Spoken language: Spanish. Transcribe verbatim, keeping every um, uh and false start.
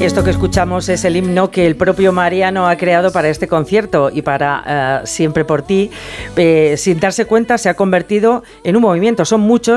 Esto que escuchamos es el himno que el propio Mariano ha creado para este concierto y para uh, Siempre por ti. Eh, sin darse cuenta se ha convertido en un movimiento. Son muchos